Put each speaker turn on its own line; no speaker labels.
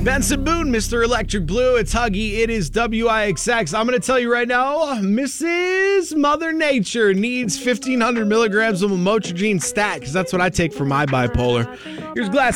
Benson Boone, Mr. Electric Blue. It's Huggy. It is WIXX. I'm going to tell you right now, Mrs. Mother Nature needs 1,500 milligrams of lamotrigine stat because that's what I take for my bipolar. Here's Glass